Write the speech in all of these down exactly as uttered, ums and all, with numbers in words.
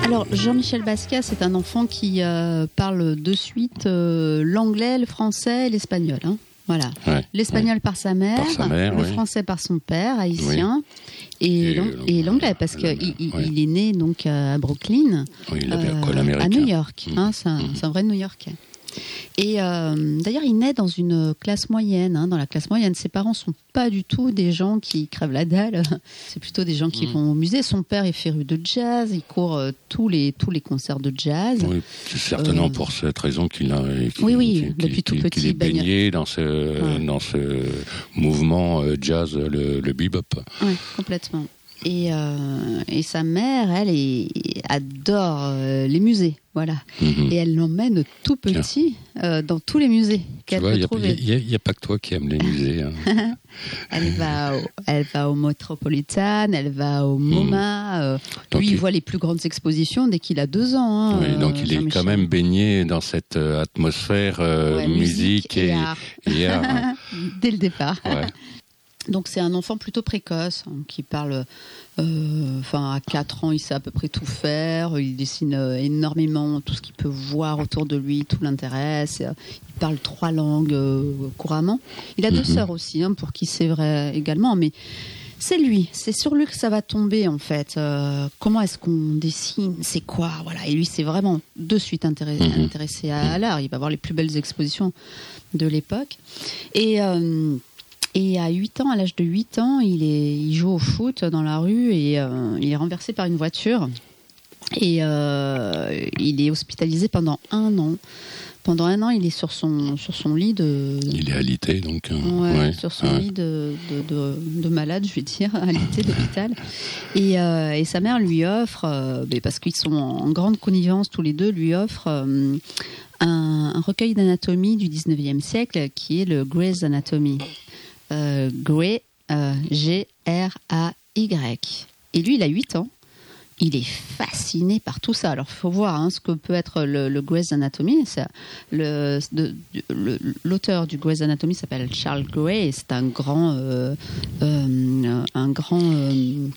Alors, Jean-Michel Basquiat, c'est un enfant qui euh, parle de suite euh, l'anglais, le français et l'espagnol. Hein. Voilà. Ouais, l'espagnol ouais. par sa mère, par sa mère le ouais. français par son père, haïtien, oui. et, et, l'ang- et l'anglais, parce qu'il il, ouais. il est né donc à Brooklyn, oui, il avait euh, à New York. Mmh. Hein, c'est, un, mmh. c'est un vrai New-Yorkais. Et euh, d'ailleurs, il naît dans une classe moyenne. Hein. Dans la classe moyenne, ses parents sont pas du tout des gens qui crèvent la dalle. C'est plutôt des gens qui mmh. vont au musée. Son père est féru de jazz. Il court euh, tous les tous les concerts de jazz. Oui, c'est certainement euh... pour cette raison qu'il a. Qu'il, oui, oui, qu'il, depuis tout qu'il, petit. Qu'il est baigné dans ce ouais. dans ce mouvement euh, jazz, le, le bebop. Oui, complètement. Et, euh, et sa mère, elle, est, adore euh, les musées, voilà. Mm-hmm. Et elle l'emmène tout petit euh, dans tous les musées qu'elle vois, peut y a, trouver. Il n'y a, a pas que toi qui aime les musées. Hein. elle, va au, elle va au Metropolitan, elle va au MoMA. Mm. Euh, lui, il, il voit les plus grandes expositions dès qu'il a deux ans. Hein, oui, donc il est quand même baigné dans cette euh, atmosphère euh, ouais, musique, musique et, et art. Et art hein. Dès le départ. Ouais. Donc c'est un enfant plutôt précoce hein, qui parle, euh, enfin à quatre ans il sait à peu près tout faire, il dessine euh, énormément, tout ce qu'il peut voir autour de lui, tout l'intéresse, euh, il parle trois langues euh, couramment. Il a mm-hmm. deux sœurs aussi, hein, pour qui c'est vrai également, mais c'est lui, c'est sur lui que ça va tomber en fait. Euh, comment est-ce qu'on dessine, c'est quoi, voilà. Et lui c'est vraiment de suite intéressé, mm-hmm. intéressé à, à l'art, il va voir les plus belles expositions de l'époque. Et... Euh, Et à huit ans, à l'âge de huit ans, il, est, il joue au foot dans la rue et euh, il est renversé par une voiture. Et euh, il est hospitalisé pendant un an. Pendant un an, il est sur son, sur son lit de... Il est alité, donc... Euh, ouais, ouais, sur son ouais. lit de, de, de, de malade, je vais dire, alité d'hôpital. Et, euh, et sa mère lui offre, euh, parce qu'ils sont en grande connivence tous les deux, lui offre... Euh, un, un recueil d'anatomie du dix-neuvième siècle qui est le Gray's Anatomy. Euh, Gray, euh, G R A Y. Et lui, il a huit ans. Il est fasciné par tout ça. Alors, il faut voir hein, ce que peut être le, le Gray's Anatomy. C'est le, de, le, l'auteur du Gray's Anatomy s'appelle Charles Gray. C'est un grand, euh, euh, un grand euh,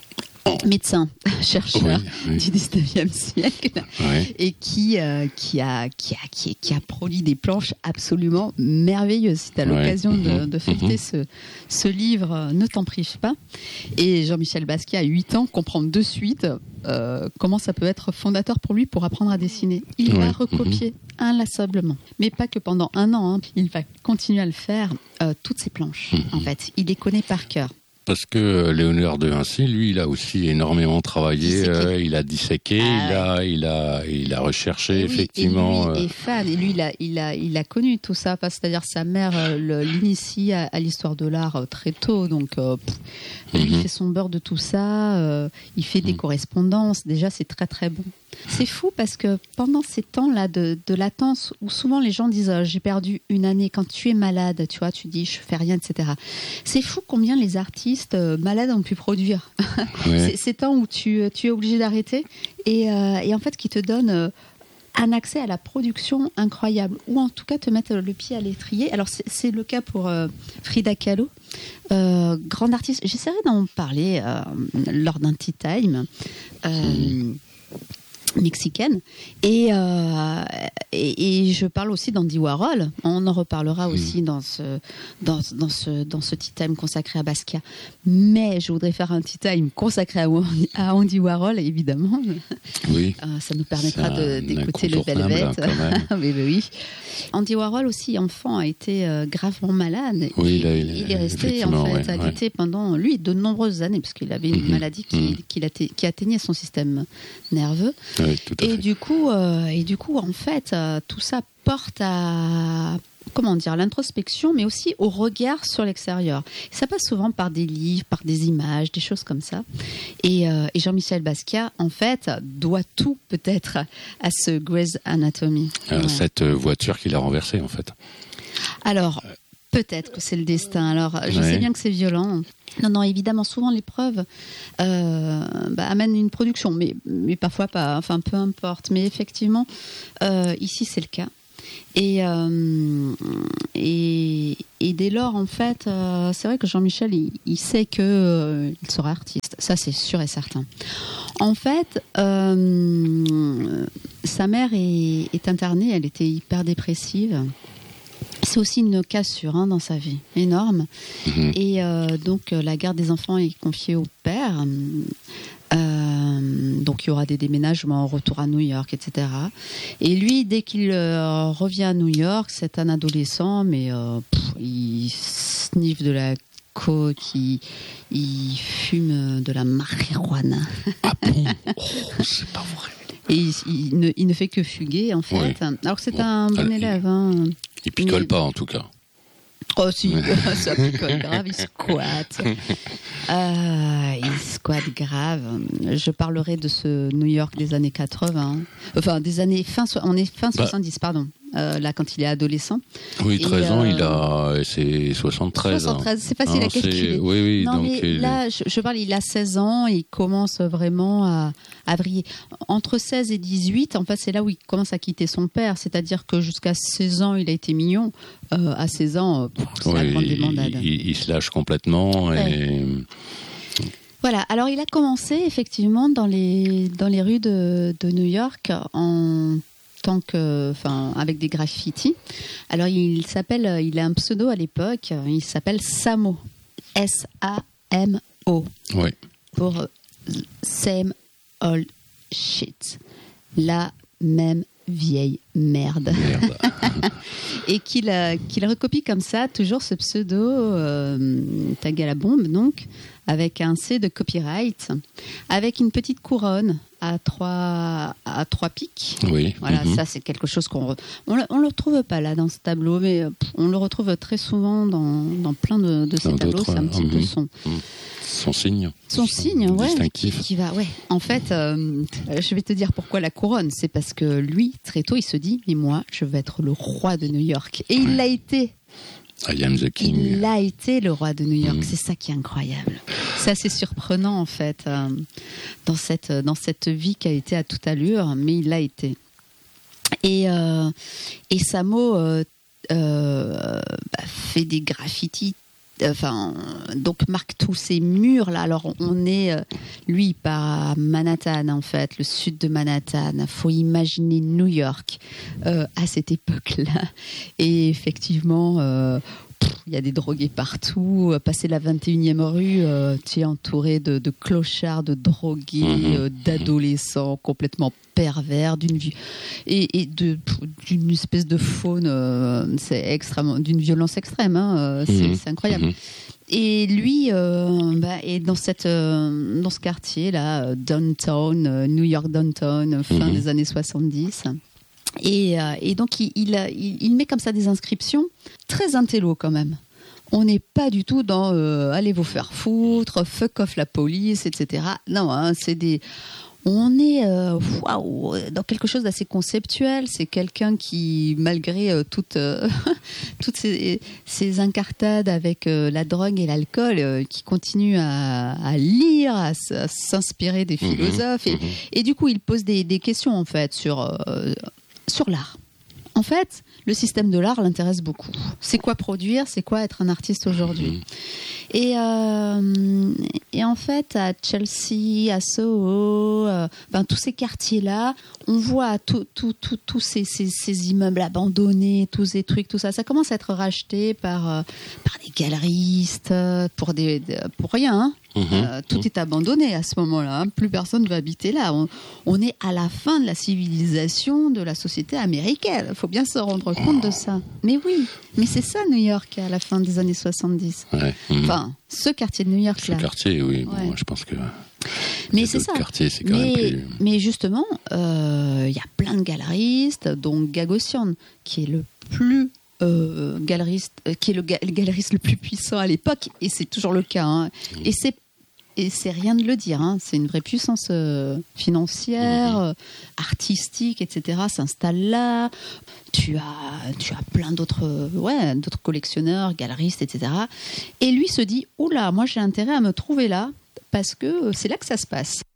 médecin, chercheur oui, oui. du dix-neuvième siècle oui. et qui, euh, qui, a, qui, a, qui, a, qui a produit des planches absolument merveilleuses. Si tu as oui. l'occasion de, de feuilleter mm-hmm. ce, ce livre, ne t'en prive pas. Et Jean-Michel Basquiat, à huit ans, comprend de suite euh, comment ça peut être fondateur pour lui pour apprendre à dessiner. Il oui. va recopier mm-hmm. inlassablement. Mais pas que pendant un an. Hein. Il va continuer à le faire, euh, toutes ces planches. Mm-hmm. En fait, il les connaît par cœur. Parce que Léonard de Vinci, lui, il a aussi énormément travaillé. Euh, il a disséqué, ah, il a, il a, il a recherché et oui, effectivement. Et lui est fan. Et lui, il a, il a, il a connu tout ça. Enfin, c'est-à-dire sa mère le, l'initie à, à l'histoire de l'art très tôt. Donc, euh, pff, mm-hmm. lui, il fait son beurre de tout ça. Euh, il fait des mm. correspondances. Déjà, c'est très très bon. C'est fou parce que pendant ces temps-là de, de latence où souvent les gens disent euh, j'ai perdu une année, quand tu es malade, tu vois, tu dis je fais rien, et cetera. C'est fou combien les artistes euh, malades ont pu produire. Ouais. c'est, ces temps où tu, tu es obligé d'arrêter et, euh, et en fait qui te donnent euh, un accès à la production incroyable ou en tout cas te mettre le pied à l'étrier. Alors c'est, c'est le cas pour euh, Frida Kahlo, euh, grande artiste. J'essaierai d'en parler euh, lors d'un tea time. Euh, mmh. mexicaine et, euh, et, et je parle aussi d'Andy Warhol. On en reparlera aussi mmh. dans ce dans, dans ce dans ce tea time consacré à Basquiat. Mais je voudrais faire un tea time consacré à, à Andy Warhol évidemment. Oui. Euh, ça nous permettra de, d'écouter le Velvet. mais, mais oui. Andy Warhol aussi enfant a été euh, gravement malade. Oui, il, là, il, il est resté en fait ouais, alité ouais. pendant lui de nombreuses années parce qu'il avait une mmh. maladie qui, mmh. qui, qui, qui atteignait son système nerveux. Oui, tout à et fait. du coup, euh, et du coup, en fait, euh, tout ça porte à comment dire l'introspection, mais aussi au regard sur l'extérieur. Ça passe souvent par des livres, par des images, des choses comme ça. Et, euh, et Jean-Michel Basquiat, en fait, doit tout peut-être à ce Gray's Anatomy. Euh, ouais. Cette voiture qu'il a renversée, en fait. Alors. Peut-être que c'est le destin. Alors, je ouais. sais bien que c'est violent. Non, non, évidemment, souvent l'épreuve euh, bah, amène une production, mais, mais parfois pas. Enfin, peu importe. Mais effectivement, euh, ici, c'est le cas. Et, euh, et, et dès lors, en fait, euh, c'est vrai que Jean-Michel, il, il sait qu'il euh, sera artiste. Ça, c'est sûr et certain. En fait, euh, sa mère est, est internée, elle était hyper dépressive. C'est aussi une cassure hein, dans sa vie, énorme. Mmh. Et euh, donc, la garde des enfants est confiée au père. Euh, donc il y aura des déménagements, retour à New York, et cetera. Et lui, dès qu'il euh, revient à New York, c'est un adolescent, mais euh, pff, il sniffe de la coke, il, il fume de la marijuana. Ah bon? Oh, c'est pas vrai. Et il, il, ne, il ne fait que fuguer, en fait. Oui. Alors que c'est bon, un bon allez, élève. Hein. Il picole mais... pas, en tout cas. Oh si, ça picole grave, il squatte. Euh, il squatte grave. Je parlerai de ce New York des années quatre-vingts. Enfin, des années fin, on est fin bah, soixante-dix, pardon. Euh, là, quand il est adolescent. Oui, treize et, ans, euh, il a, c'est soixante-treize. soixante-treize, c'est facile non, à calculer. Oui, oui, non, donc mais il... là, je, je parle, il a seize ans, il commence vraiment à, à vriller. Entre seize et dix-huit, en fait, c'est là où il commence à quitter son père. C'est-à-dire que jusqu'à seize ans, il a été mignon. Euh, à seize ans, c'est oui, la grande débandade. Il, il, il se lâche complètement. Et... Ouais. Voilà, alors il a commencé effectivement dans les, dans les rues de, de New York en tant que, enfin, avec des graffitis. Alors il s'appelle, il a un pseudo à l'époque, il s'appelle Samo, S A M O, oui. Pour Same Old Shit, la même vieille merde. Merde. Et qu'il, a, qu'il recopie comme ça, toujours ce pseudo, euh, tag à la bombe donc, avec un C de copyright, avec une petite couronne à trois, à trois pics. Oui. Voilà, mm-hmm. Ça c'est quelque chose qu'on re... on ne le retrouve pas là dans ce tableau, mais pff, on le retrouve très souvent dans, dans plein de, de ces dans tableaux. C'est un petit mm-hmm. peu son... Mm. Son signe. Son signe, ouais. Distinctif. Qui va, ouais. En fait, euh, je vais te dire pourquoi la couronne. C'est parce que lui, très tôt, il se dit, mais moi, je vais être le roi de New York. Et il l'a été. I am the king. Il a été le roi de New York. Mm. C'est ça qui est incroyable. C'est assez surprenant, en fait, euh, dans, cette, dans cette vie qui a été à toute allure, mais il l'a été. Et, euh, et Samo euh, euh, bah, fait des graffitis. Enfin, donc marque tous ces murs là. Alors on est, euh, lui, par Manhattan en fait, le sud de Manhattan. Faut imaginer New York euh, à cette époque-là. Et effectivement, euh, il y a des drogués partout. Passer la vingt et unième rue, euh, tu es entouré de, de clochards, de drogués, mmh. euh, d'adolescents complètement pervers, d'une vie et, et de d'une espèce de faune, euh, c'est extrêmement, d'une violence extrême. Hein, euh, c'est, mmh. c'est incroyable. Mmh. Et lui, euh, bah, est dans cette euh, dans ce quartier là, downtown, euh, New York downtown, fin mmh. des années soixante-dix. Et, euh, et donc il, il, il, il met comme ça des inscriptions très intello quand même. On n'est pas du tout dans euh, allez vous faire foutre, fuck off la police, et cetera. Non, hein, c'est des on est euh, waouh, dans quelque chose d'assez conceptuel. C'est quelqu'un qui, malgré euh, toutes, euh, toutes ces, ces incartades avec euh, la drogue et l'alcool, euh, qui continue à, à lire, à, à s'inspirer des philosophes. Mmh, et, mmh. et du coup, il pose des, des questions en fait sur, euh, sur l'art. En fait, le système de l'art l'intéresse beaucoup. C'est quoi produire ? C'est quoi être un artiste aujourd'hui ? Mmh. Et, euh, et en fait, à Chelsea, à Soho, euh, ben, tous ces quartiers-là, on voit tous tout, tout, tout ces, ces, ces immeubles abandonnés, tous ces trucs, tout ça. Ça commence à être racheté par, euh, par des galeristes, pour, des, des, pour rien. Hein. Mmh. Euh, tout mmh. est abandonné à ce moment-là. Hein. Plus personne ne va habiter là. On, on est à la fin de la civilisation de la société américaine. Il faut bien se rendre compte de ça. Mais oui, mais c'est ça New York à la fin des années soixante-dix. Ouais. Mmh. Enfin, ce quartier de New York ce là. Ce quartier, oui. Ouais. Bon, je pense que. Mais c'est ça. Quartiers, c'est quand mais, même plus... mais justement, il euh, y a plein de galeristes, dont Gagosian, qui est le plus euh, galeriste, euh, qui est le, ga- le galeriste le plus puissant à l'époque, et c'est toujours le cas. Hein. Mmh. Et c'est Et c'est rien de le dire, hein. C'est une vraie puissance euh, financière, euh, artistique, et cetera s'installe là. Tu as, tu as plein d'autres, euh, ouais, d'autres collectionneurs, galeristes, et cetera. Et lui se dit, oula, moi j'ai intérêt à me trouver là parce que c'est là que ça se passe.